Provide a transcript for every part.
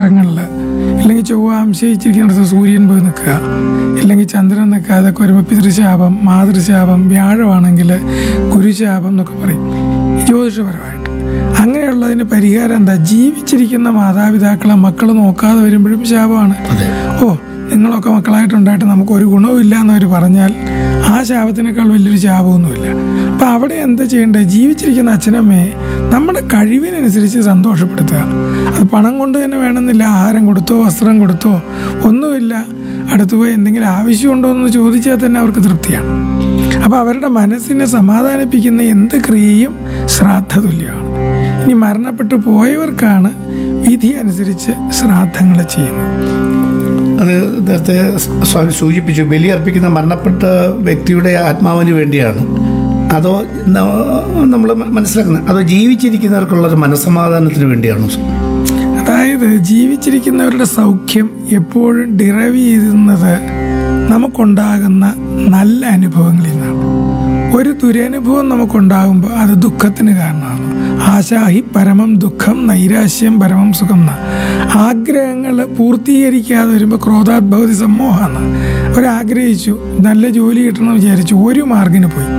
നക്ഷത്രങ്ങളിൽ, ഇല്ലെങ്കിൽ ചൊവ്വ അംശയിച്ചിരിക്കുന്നിടത്ത് സൂര്യൻ പോയി നിൽക്കുക, ഇല്ലെങ്കിൽ ചന്ദ്രൻ നിൽക്കുക, അതൊക്കെ വരുമ്പോൾ പിതൃശാപം, മാതൃശാപം, വ്യാഴമാണെങ്കിൽ ഗുരുശാപം എന്നൊക്കെ പറയും ജ്യോതിഷപരമായിട്ട്. അങ്ങനെയുള്ളതിന് പരിഹാരം എന്താ? ജീവിച്ചിരിക്കുന്ന മാതാപിതാക്കളെ മക്കൾ നോക്കാതെ വരുമ്പോഴും ശാപമാണ്. നിങ്ങളൊക്കെ മക്കളായിട്ടുണ്ടായിട്ട് നമുക്കൊരു ഗുണവും ഇല്ല എന്നവർ പറഞ്ഞാൽ ആ ശാപത്തിനേക്കാൾ വലിയൊരു ശാപമൊന്നുമില്ല. അപ്പം അവിടെ എന്താ ചെയ്യേണ്ടത്? ജീവിച്ചിരിക്കുന്ന അച്ഛനമ്മയെ നമ്മുടെ കഴിവിനനുസരിച്ച് സന്തോഷപ്പെടുത്തുക. അത് പണം കൊണ്ട് തന്നെ വേണമെന്നില്ല. ആഹാരം കൊടുത്തോ വസ്ത്രം കൊടുത്തോ ഒന്നുമില്ല, അടുത്ത് പോയി എന്തെങ്കിലും ആവശ്യമുണ്ടോ എന്ന് ചോദിച്ചാൽ തന്നെ അവർക്ക് തൃപ്തിയാണ്. അപ്പോൾ അവരുടെ മനസ്സിനെ സമാധാനിപ്പിക്കുന്ന എന്ത് ക്രിയയും ശ്രാദ്ധ തുല്യമാണ്. ഇനി മരണപ്പെട്ടു പോയവർക്കാണ് വിധി അനുസരിച്ച് ശ്രാദ്ധങ്ങൾ ചെയ്യുന്നത്. അത് നേരത്തെ സ്വാമി സൂചിപ്പിച്ചു, ബലിയർപ്പിക്കുന്ന മരണപ്പെട്ട വ്യക്തിയുടെ ആത്മാവിന് വേണ്ടിയാണ്, അതോ നമ്മൾ മനസ്സിലാക്കുന്നത്, അതോ ജീവിച്ചിരിക്കുന്നവർക്കുള്ളൊരു മനസ്സമാധാനത്തിന് വേണ്ടിയാണോ? അതായത് ജീവിച്ചിരിക്കുന്നവരുടെ സൗഖ്യം എപ്പോഴും ഡിറൈവ് ചെയ്യുന്നത് നമുക്കുണ്ടാകുന്ന നല്ല അനുഭവങ്ങളിൽ നിന്നാണ്. ഒരു ദുരനുഭവം നമുക്കുണ്ടാകുമ്പോൾ അത് ദുഃഖത്തിന് കാരണമാണ്. ആശാഹി പരമം ദുഃഖം നൈരാശ്യം പരമം സുഖം എന്ന ആഗ്രഹങ്ങൾ പൂർത്തീകരിക്കാതെ വരുമ്പോൾ ക്രോധാത്ഭവതി സമ്മോഹമാണ്. അവരാഗ്രഹിച്ചു നല്ല ജോലി കിട്ടണമെന്ന് വിചാരിച്ചു, ഒരു മാർക്കിന് പോയി.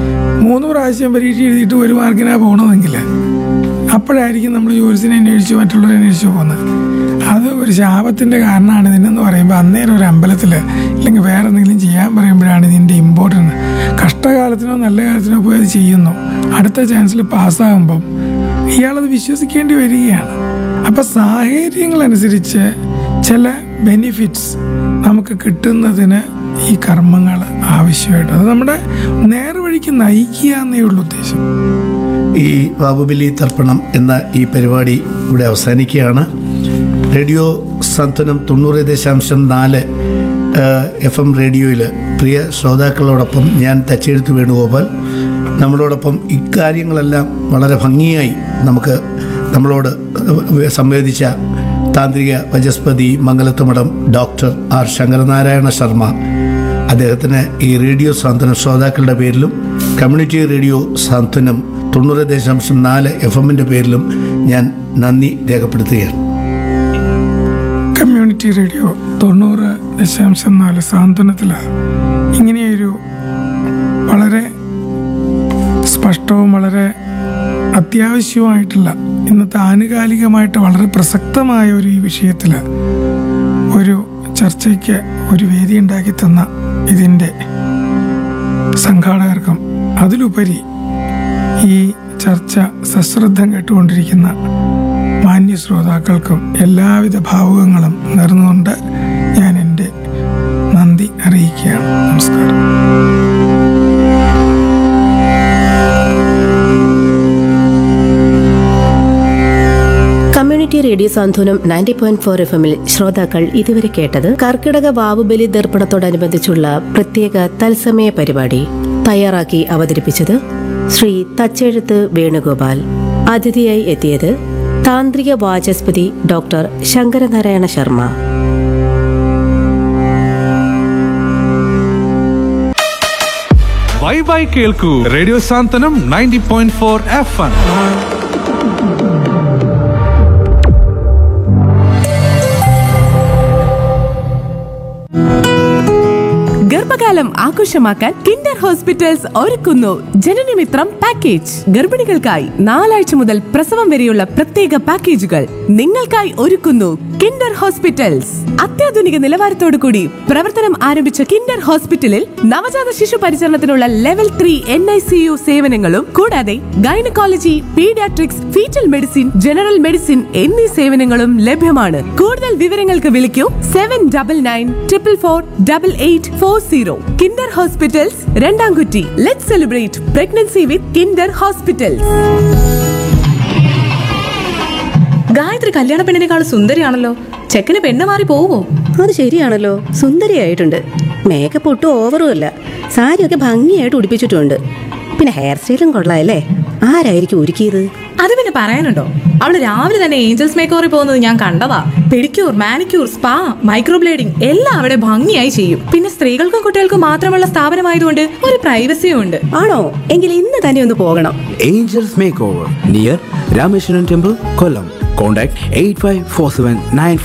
3 പ്രാവശ്യം പരീക്ഷ എഴുതിയിട്ട് ഒരു മാർക്കിനാണ് പോകണമെങ്കിൽ അപ്പോഴായിരിക്കും നമ്മൾ ജോലിസിനെ അന്വേഷിച്ചു മറ്റുള്ളവരെ അന്വേഷിച്ചു പോകുന്നത്. അത് ഒരു ശാപത്തിൻ്റെ കാരണമാണ് ഇതിനെന്ന് പറയുമ്പോൾ അന്നേരം ഒരു അമ്പലത്തിൽ ഇല്ലെങ്കിൽ വേറെ എന്തെങ്കിലും ചെയ്യാൻ പറയുമ്പോഴാണ് ഇതിൻ്റെ ഇമ്പോർട്ടൻറ്റ്. കഷ്ടകാലത്തിനോ നല്ല കാലത്തിനോ പോയി അത് ചെയ്യുന്നു, അടുത്ത ചാൻസിൽ പാസ്സാകുമ്പം ഇയാളത് വിശ്വസിക്കേണ്ടി വരികയാണ്. അപ്പം സാഹചര്യങ്ങളനുസരിച്ച് ചില ബെനിഫിറ്റ്സ് നമുക്ക് കിട്ടുന്നതിന് ഈ കർമ്മങ്ങൾ ആവശ്യമായിട്ട് അത് നമ്മുടെ നേർവഴിക്ക് നയിക്കുക എന്നേ ഉള്ളൂ ഉദ്ദേശം. ഈ ബാബുബലി തർപ്പണം എന്ന ഈ പരിപാടി ഇവിടെ അവസാനിക്കുകയാണ്. റേഡിയോ സാന്ത്വനം 90.4 FM റേഡിയോയിൽ പ്രിയ ശ്രോതാക്കളോടൊപ്പം ഞാൻ തച്ചെഴുത്ത് വേണുഗോപാൽ. നമ്മളോടൊപ്പം ഇക്കാര്യങ്ങളെല്ലാം വളരെ ഭംഗിയായി നമ്മളോട് സംവേദിച്ച താന്ത്രിക വചസ്പതി മംഗലത്തുമഠം ഡോക്ടർ ആർ ശങ്കരനാരായണ ശർമ്മ, അദ്ദേഹത്തിന് ഈ റേഡിയോ സാന്ത്വനം ശ്രോതാക്കളുടെ പേരിലും കമ്മ്യൂണിറ്റി റേഡിയോ സാന്ത്വനം 90.4 FM പേരിലും ഞാൻ നന്ദി രേഖപ്പെടുത്തുകയാണ്. കമ്മ്യൂണിറ്റി റേഡിയോ 90.4 സാന്ത്വനത്തിൽ ഇങ്ങനെയൊരു വളരെ സ്പഷ്ടവും വളരെ അത്യാവശ്യവുമായിട്ടുള്ള ഇന്നത്തെ ആനുകാലികമായിട്ട് വളരെ പ്രസക്തമായ ഒരു ഈ വിഷയത്തിൽ ഒരു ചർച്ചയ്ക്ക് ഒരു വേദി ഉണ്ടാക്കി തന്ന ഇതിൻ്റെ സംഘാടകർക്കും അതിലുപരി ഈ ചർച്ച സശ്രദ്ധം കേട്ടുകൊണ്ടിരിക്കുന്ന മാന്യ ശ്രോതാക്കൾക്കും എല്ലാവിധ ഭാവുകങ്ങളും നേർന്നുകൊണ്ട് ഞാൻ എൻ്റെ നന്ദി അറിയിക്കുകയാണ്. നമസ്കാരം. കമ്മ്യൂണിറ്റി റേഡിയോ സാന്ത്വനം 90.4 FM ശ്രോതാക്കൾ ഇതുവരെ കേട്ടത് കർക്കിടക വാവുബലി ദർപ്പണത്തോടനുബന്ധിച്ചുള്ള പ്രത്യേക തത്സമയ പരിപാടി. തയ്യാറാക്കി അവതരിപ്പിച്ചത് ശ്രീ തച്ചെഴുത്ത് വേണുഗോപാൽ. അതിഥിയായി എത്തിയത് താന്ത്രിക വാചസ്പതി ഡോക്ടർ ശങ്കരനാരായണ ശർമ്മ. ബൈ കേൾക്കൂ റേഡിയോ സാന്ത്വനം 90.4 FM. ഗർഭകാലം ആഘോഷമാക്കാൻ കിൻഡർ ഹോസ്പിറ്റൽസ് ഒരുക്കുന്നു ജനനമിത്രം പാക്കേജ്. ഗർഭിണികൾക്കായി 4 ആഴ്ച മുതൽ പ്രസവം വരെയുള്ള പ്രത്യേക പാക്കേജുകൾ നിങ്ങൾക്കായി ഒരുക്കുന്നു കിൻഡർ ഹോസ്പിറ്റൽസ്. അത്യാധുനിക നിലവാരത്തോടു കൂടി പ്രവർത്തനം ആരംഭിച്ച കിൻഡർ ഹോസ്പിറ്റലിൽ നവജാത ശിശു പരിചരണത്തിനുള്ള ലെവൽ 3 NICU സേവനങ്ങളും കൂടാതെ gynaecology, paediatrics, fetal medicine, general medicine എന്നീ സേവനങ്ങളും ലഭ്യമാണ്. കൂടുതൽ വിവരങ്ങൾക്ക് വിളിക്കൂ 7999448840. Kinder hospitals, രണ്ടാംകുറ്റി. Let's celebrate pregnancy with Kinder hospitals. Gayathri കല്യാണ പെണ്ണിനേക്കാൾ സുന്ദരിയാണല്ലോ. ചെക്കന് പെണ്ണ് മാറി പോവോ? അത് ശരിയാണല്ലോ, സുന്ദരിയായിട്ടുണ്ട്. മേക്കപ്പ് ഒട്ടും ഓവറും അല്ല, സാരിയൊക്കെ ഭംഗിയായിട്ട് ഉടുപ്പിച്ചിട്ടുണ്ട്. പിന്നെ ഹെയർ സ്റ്റൈലും കൊള്ളാമല്ലേ. ആരായിരിക്കും ഒരുക്കിയത്? അത് പിന്നെ പറയാനുണ്ടോ, അവള് രാവിലെ തന്നെ ഏഞ്ചൽസ് മേക്കോറിൽ പോകുന്നത് ഞാൻ കണ്ടതാ. പെഡിക്യൂർ, മാനിക്യൂർ, സ്പാ, മൈക്രോബ്ലേഡിംഗ് എല്ലാം അവിടെ ഭംഗിയായി ചെയ്യും. പിന്നെ സ്ത്രീകൾക്കും കുട്ടികൾക്കും മാത്രമുള്ള സ്ഥാപനമായതുകൊണ്ട് ഒരു പ്രൈവസിയും ഉണ്ട്. ആണോ? എങ്കിൽ ഇന്ന് തന്നെ ഒന്ന് പോകണം. Angeles make over near Rameswaram temple, കൊല്ലം. Contact 854794